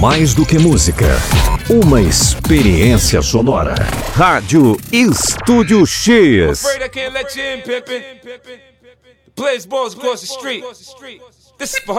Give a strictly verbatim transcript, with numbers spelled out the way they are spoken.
Mais do que música, uma experiência sonora. Rádio Estúdio X. Afraid I can't let you in, pimpin'. Blaze balls across the street. This is for